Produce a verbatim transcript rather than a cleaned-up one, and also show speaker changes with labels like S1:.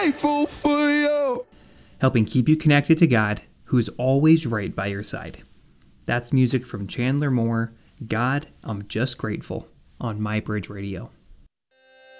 S1: grateful for you.
S2: Helping keep you connected to God, who's always right by your side. That's music from Chandler Moore, God, I'm Just Grateful, on My Bridge Radio.